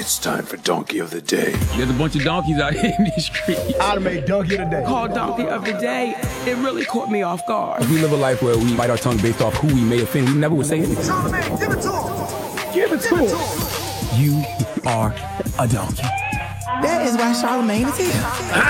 It's time for Donkey of the Day. There's a bunch of donkeys out here in these streets. I'd make Donkey of the Day. Called Donkey of the Day. It really caught me off guard. We live a life where we bite our tongue based off who we may offend. We never would say anything. Charlamagne, give it to him. Give it to him. You are a donkey. That is why Charlamagne is here.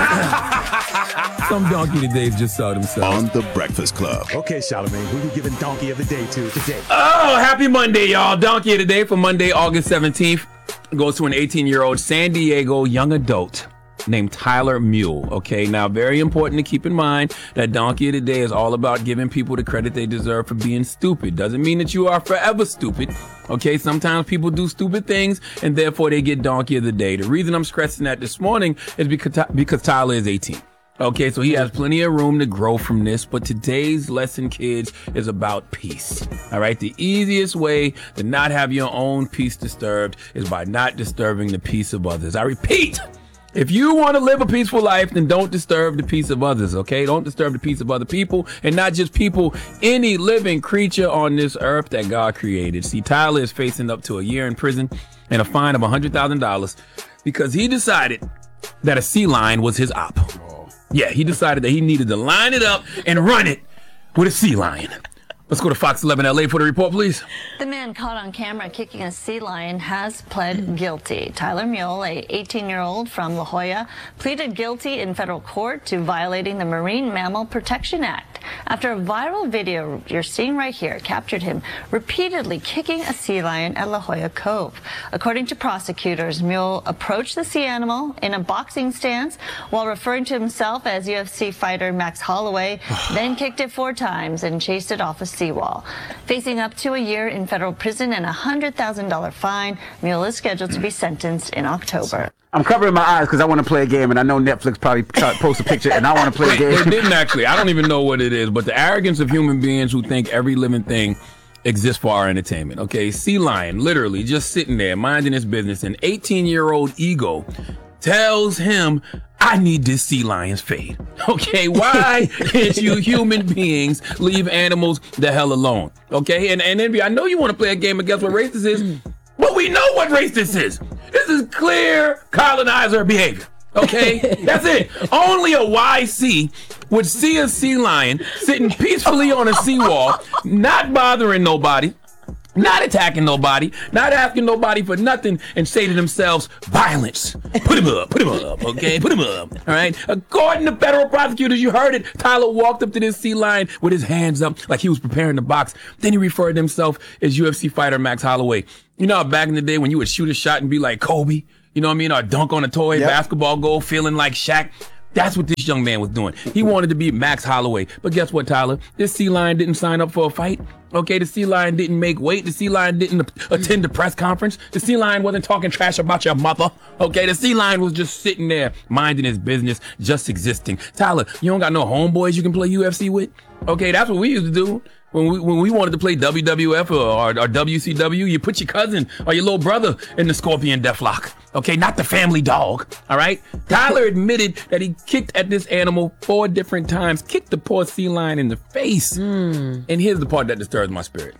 Some donkey today just saw themselves. On The Breakfast Club. Okay, Charlamagne, who you giving Donkey of the Day to today? Oh, happy Monday, y'all. Donkey of the Day for Monday, August 17th goes to an 18-year-old San Diego young adult named Tyler Mule. Okay, now very important to keep in mind that Donkey of the Day is all about giving people the credit they deserve for being stupid. Doesn't mean that you are forever stupid. Okay, sometimes people do stupid things and therefore they get Donkey of the Day. The reason I'm stressing that this morning is because Tyler is 18. Okay, so he has plenty of room to grow from this, but today's lesson, kids, is about peace. All right, the easiest way to not have your own peace disturbed is by not disturbing the peace of others. I repeat, if you want to live a peaceful life, then don't disturb the peace of others, okay? Don't disturb the peace of other people, and not just people, any living creature on this earth that God created. See, Tyler is facing up to a year in prison and a fine of $100,000 because he decided that a sea lion was his op. Yeah, he decided that he needed to line it up and run it with a sea lion. Let's go to Fox 11 LA for the report, please. The man caught on camera kicking a sea lion has pled guilty. Tyler Mule, a 18-year-old from La Jolla, pleaded guilty in federal court to violating the Marine Mammal Protection Act after a viral video you're seeing right here captured him repeatedly kicking a sea lion at La Jolla Cove. According to prosecutors, Mule approached the sea animal in a boxing stance while referring to himself as UFC fighter Max Holloway, then kicked it 4 times and chased it off a seawall. Facing up to a year in federal prison and a $100,000 fine, Mule is scheduled to be sentenced in October. I'm covering my eyes because I want to play a game, and I know Netflix probably post a picture, and I want to play a game. They didn't actually. I don't even know what it is, but the arrogance of human beings who think every living thing exists for our entertainment. Okay, sea lion, literally just sitting there minding his business. An 18-year-old ego tells him, I need this sea lion's fade. Okay, why can't you human beings leave animals the hell alone? Okay, and Envy, I know you want to play a game of guess what race this is, but we know what race this is. This is clear colonizer behavior. Okay, that's it. Only a YC would see a sea lion sitting peacefully on a seawall, not bothering nobody, not attacking nobody, not asking nobody for nothing, and say to themselves, violence. Put him up, okay? Put him up, all right? According to federal prosecutors, you heard it, Tyler walked up to this sea lion with his hands up like he was preparing to box. Then he referred to himself as UFC fighter Max Holloway. You know how back in the day when you would shoot a shot and be like Kobe, you know what I mean, or dunk on a toy basketball goal feeling like Shaq? That's what this young man was doing. He wanted to be Max Holloway. But guess what, Tyler? This sea lion didn't sign up for a fight. Okay, the sea lion didn't make weight. The sea lion didn't attend the press conference. The sea lion wasn't talking trash about your mother. Okay, the sea lion was just sitting there, minding his business, just existing. Tyler, you don't got no homeboys you can play UFC with? Okay, that's what we used to do. When we wanted to play WWF or WCW, you put your cousin or your little brother in the Scorpion Deathlock. Okay, not the family dog. All right? Tyler admitted that he kicked at this animal 4 different times, kicked the poor sea lion in the face. And here's the part that disturbs my spirit.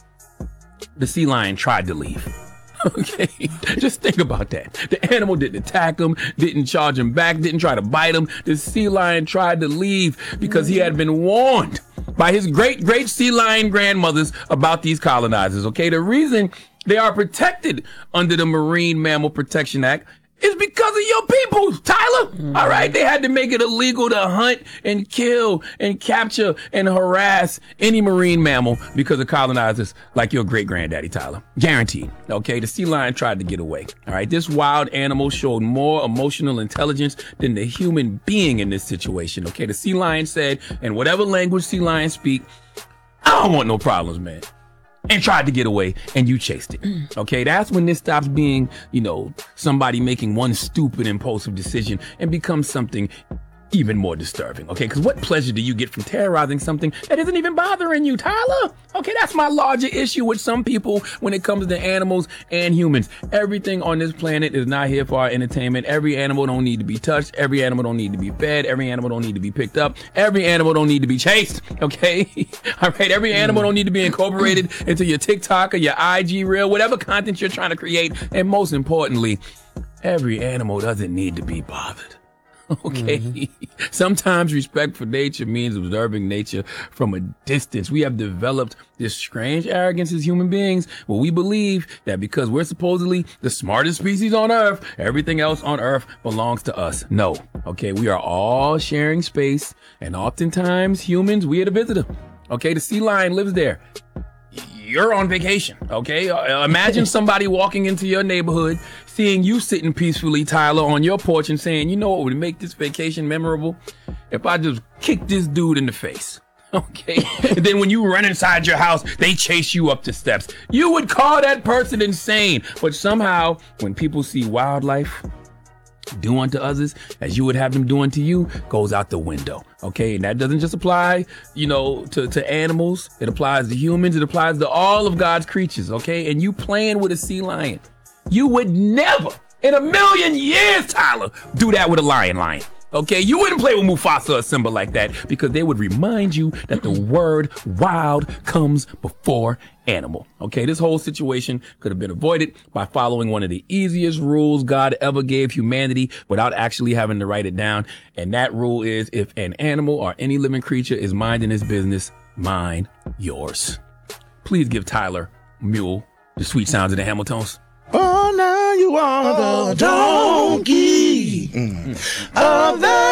The sea lion tried to leave. Okay, just think about that. The animal didn't attack him, didn't charge him back, didn't try to bite him. The sea lion tried to leave because he had been warned by his great sea lion grandmothers about these colonizers. Okay, the reason they are protected under the Marine Mammal Protection Act is because of your people, Tyler. All right, they had to make it illegal to hunt and kill and capture and harass any marine mammal because of colonizers like your great granddaddy, Tyler. Guaranteed. Okay, the sea lion tried to get away. All right, this wild animal showed more emotional intelligence than the human being in this situation. Okay, the sea lion said, in whatever language sea lions speak, I don't want no problems, man. And tried to get away, and you chased it. Okay, that's when this stops being, somebody making one stupid, impulsive decision and becomes something even more disturbing, okay? Because what pleasure do you get from terrorizing something that isn't even bothering you, Tyler? Okay, that's my larger issue with some people when it comes to animals and humans. Everything on this planet is not here for our entertainment. Every animal don't need to be touched. Every animal don't need to be fed. Every animal don't need to be picked up. Every animal don't need to be chased, okay? All right, every animal don't need to be incorporated into your TikTok or your IG reel, whatever content you're trying to create. And most importantly, every animal doesn't need to be bothered. Okay. Sometimes respect for nature means observing nature from a distance. We have developed this strange arrogance as human beings where we believe that because we're supposedly the smartest species on Earth, everything else on Earth belongs to us. No. Okay. We are all sharing space, and oftentimes humans, we are the visitor. Okay. The sea lion lives there. You're on vacation, okay? Imagine somebody walking into your neighborhood, seeing you sitting peacefully, Tyler, on your porch and saying, you know what would make this vacation memorable? If I just kick this dude in the face, okay? And then when you run inside your house, they chase you up the steps. You would call that person insane. But somehow, when people see wildlife do unto others as you would have them do unto you, goes out the window. Okay, and that doesn't just apply, to animals. It applies to humans. It applies to all of God's creatures. Okay, and you playing with a sea lion, you would never in a million years, Tyler, do that with a lion. Okay, you wouldn't play with Mufasa or Simba like that because they would remind you that the word wild comes before animal. Okay, this whole situation could have been avoided by following one of the easiest rules God ever gave humanity without actually having to write it down. And that rule is if an animal or any living creature is minding its business, mind yours. Please give Tyler Mule the sweet sounds of the Hamiltons. Oh, now you are the donkey of the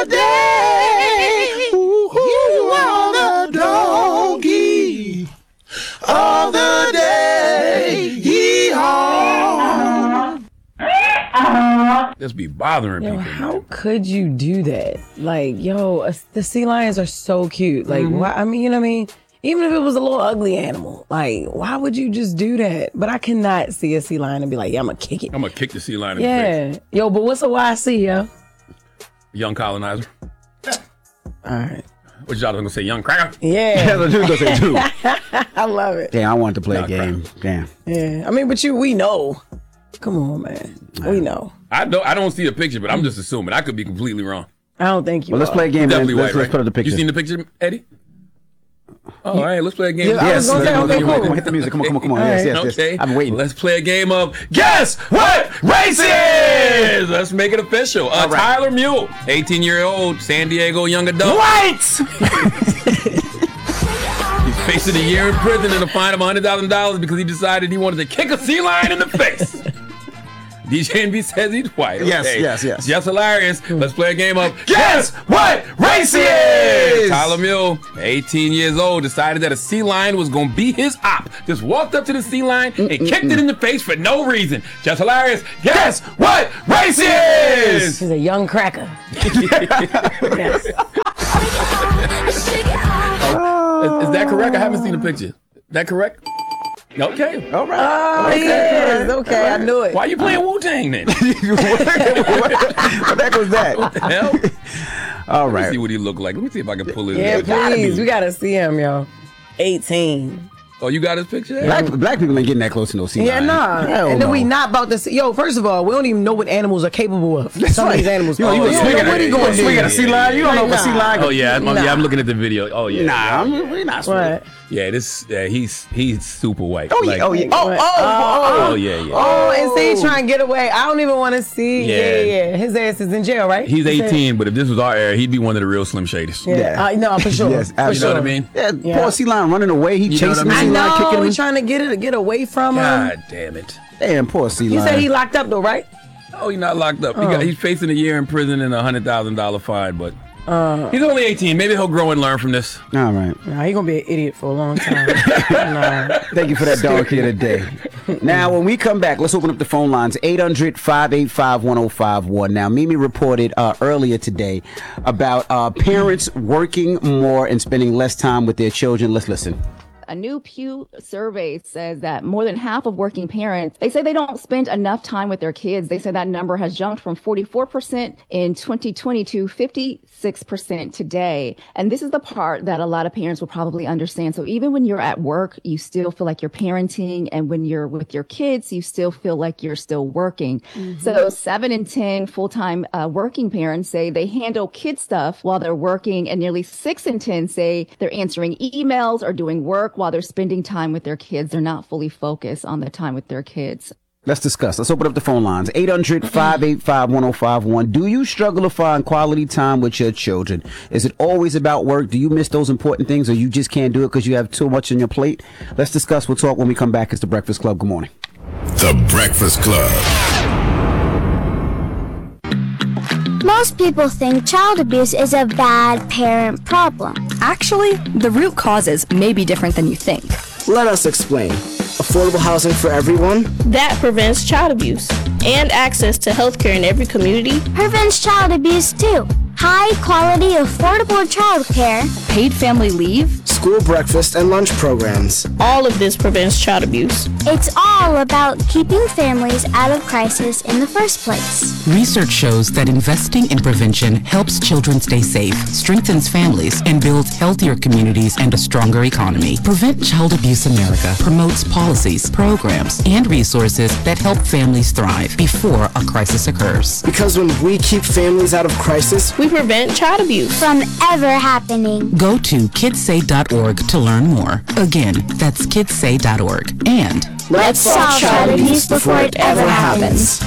day. You are the donkey of the day. Yee-haw. Just be bothering people. How man. could you do that? Like, the sea lions are so cute. Like, why? I mean, you know what I mean? Even if it was a little ugly animal, like, why would you just do that? But I cannot see a sea lion and be like, yeah, I'm going to kick it. I'm going to kick the sea lion in the face. Yo, but what's a YC, yo? Young colonizer. All right. What y'all going to say, young cracker? Yeah. That's what you gonna say too. I love it. Damn, I wanted to play a game. Damn. Yeah. I mean, but we know. Come on, man. We know. I don't see a picture, but I'm just assuming. I could be completely wrong. I don't think you Well, let's are. play a game. Definitely Let's white, right? put up the picture. You seen the picture, Eddie? All right, let's play a game. Yeah, I was gonna say, okay, Come on, cool. hit the music. Come on. All Yes, right. yes. Okay, I'm waiting. Let's play a game of Guess What Race It Is? Let's make it official. All right. Tyler Mule, 18-year-old San Diego young adult. White! He's facing a year in prison and a fine of $100,000 because he decided he wanted to kick a sea lion in the face. DJ Envy says he's white. Yes, Okay. yes. Just hilarious. Let's play a game of Guess What Race It Is? Tyler Mule, 18 years old, decided that a sea lion was going to be his op. Just walked up to the sea lion and kicked it in the face for no reason. Just hilarious. Guess what race it is? He's a young cracker. Yes. Is that correct? I haven't seen the picture. That correct? Okay. All right. Oh, yes. Okay, I knew it. Why you playing Wu-Tang then? What the heck was that? What the hell? All Let me see right. what he look like. Let me see if I can pull his. Yeah, gotta please. be. We got to see him, yo. 18. Oh, you got his picture? Black people ain't getting that close to no sea Yeah, lion. nah. Hell And then no. we not about to see. Yo, first of all, we don't even know what animals are capable of. Some of these animals. You know, you don't swing know at what he a going to swing at a do. sea lion. You don't know if a sea lion. Oh yeah, I'm looking at the video. Oh yeah. Nah, we're not swinging. What? Yeah, he's super white. Oh Like, yeah. Oh yeah. Oh yeah, yeah. Oh, and see, he trying to get away. I don't even want to see. Yeah. Yeah. His ass is in jail, right? He's He said- 18, but if this was our era, he'd be one of the real Slim Shaders. Yeah. No, for sure. Yes, for absolutely. You know sure. what I mean? Yeah, Yeah. poor sea lion running away. He You know chasing what the I I sea mean? lion, kicking know. him. He's trying to get away from him. God damn it. Damn, poor sea He lion. said he locked up though, right? Oh, he's not locked up. He's facing a year in prison and a $100,000 fine, but he's only 18. Maybe he'll grow and learn from this. All right. Nah, he gonna be an idiot for a long time. Nah. Thank you for that donkey of the day. Now, when we come back, let's open up the phone lines, 800-585-1051. Now, Mimi reported earlier today about parents working more and spending less time with their children. Let's listen. A new Pew survey says that more than half of working parents, they say they don't spend enough time with their kids. They say that number has jumped from 44% in 2020 to 56% today. And this is the part that a lot of parents will probably understand. So even when you're at work, you still feel like you're parenting. And when you're with your kids, you still feel like you're still working. So 7 in 10 full-time working parents say they handle kid stuff while they're working. And nearly 6 in 10 say they're answering emails or doing work while they're spending time with their kids. They're not fully focused on the time with their kids. Let's discuss. Let's open up the phone lines. 800-585-1051. Do you struggle to find quality time with your children? Is it always about work? Do you miss those important things, or you just can't do it because you have too much on your plate? Let's discuss. We'll talk when we come back. It's The Breakfast Club. Good morning. The Breakfast Club. Most people think child abuse is a bad parent problem. Actually, the root causes may be different than you think. Let us explain. Affordable housing for everyone. That prevents child abuse. And access to healthcare in every community. Prevents child abuse too. High quality, affordable childcare. Paid family leave. School breakfast and lunch programs. All of this prevents child abuse. It's all about keeping families out of crisis in the first place. Research shows that investing in prevention helps children stay safe, strengthens families, and builds healthier communities and a stronger economy. Prevent Child Abuse America promotes policies, programs, and resources that help families thrive before a crisis occurs. Because when we keep families out of crisis, we prevent child abuse from ever happening. Go to kidssay.org to learn more. Again, that's kidssay.org. And let's solve child abuse before it ever happens.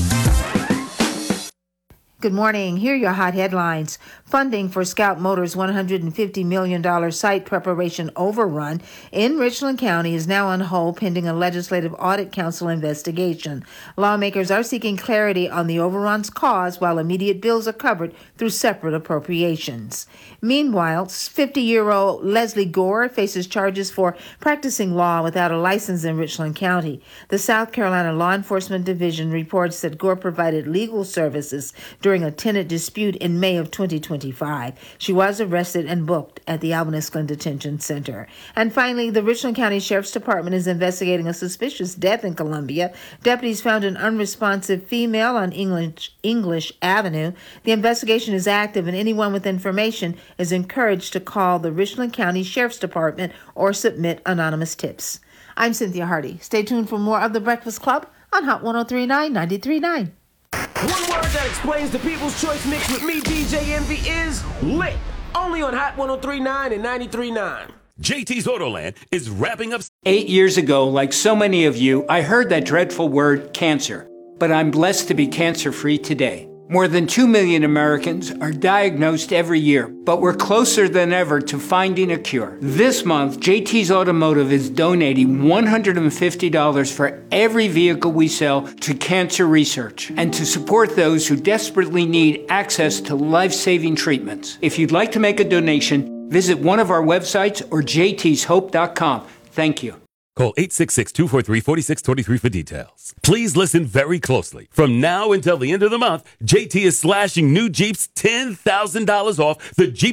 Good morning. Here are your hot headlines. Funding for Scout Motors' $150 million site preparation overrun in Richland County is now on hold pending a Legislative Audit Council investigation. Lawmakers are seeking clarity on the overrun's cause while immediate bills are covered through separate appropriations. Meanwhile, 50-year-old Leslie Gore faces charges for practicing law without a license in Richland County. The South Carolina Law Enforcement Division reports that Gore provided legal services during a tenant dispute in May of 2025. She was arrested and booked at the Albanus Glen Detention Center. And finally, the Richland County Sheriff's Department is investigating a suspicious death in Columbia. Deputies found an unresponsive female on English Avenue. The investigation is active, and anyone with information is encouraged to call the Richland County Sheriff's Department or submit anonymous tips. I'm Cynthia Hardy. Stay tuned for more of The Breakfast Club on Hot 103.9, 93.9. One word that explains the People's Choice mix with me, DJ Envy, is lit. Only on Hot 103.9 and 93.9. JT's Autoland is wrapping up. 8 years ago, like so many of you, I heard that dreadful word cancer. But I'm blessed to be cancer-free today. More than 2 million Americans are diagnosed every year, but we're closer than ever to finding a cure. This month, JT's Automotive is donating $150 for every vehicle we sell to cancer research and to support those who desperately need access to life-saving treatments. If you'd like to make a donation, visit one of our websites or jtshope.com. Thank you. Call 866-243-4623 for details. Please listen very closely. From now until the end of the month, JT is slashing new Jeeps $10,000 off the Jeep